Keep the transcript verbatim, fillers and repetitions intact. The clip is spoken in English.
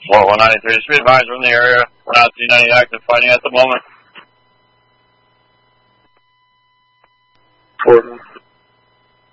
Fort one ninety-three, just be advised we're in the area. We're not seeing any active fighting at the moment. Fort